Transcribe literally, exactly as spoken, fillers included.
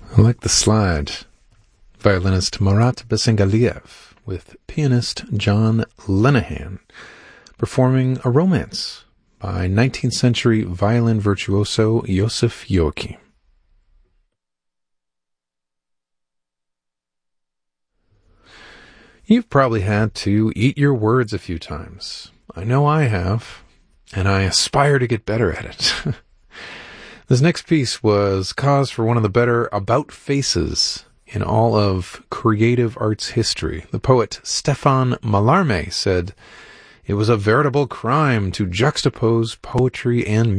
I like the slide. Violinist Marat Besengaliev with pianist John Lenehan performing a romance by nineteenth century violin virtuoso Joseph Joachim. You've probably had to eat your words a few times. I know I have, and I aspire to get better at it. This next piece was cause for one of the better about faces in all of creative arts history. The poet Stéphane Mallarmé said, "It was a veritable crime to juxtapose poetry and